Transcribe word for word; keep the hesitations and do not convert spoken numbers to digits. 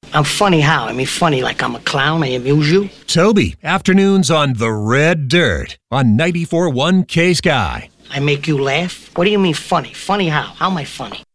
I'm funny how? I mean, funny like I'm a clown, I amuse you? Toby, afternoons on The Red Dirt on ninety-four point one K-Sky. I make you laugh? What do you mean funny? Funny how? How am I funny?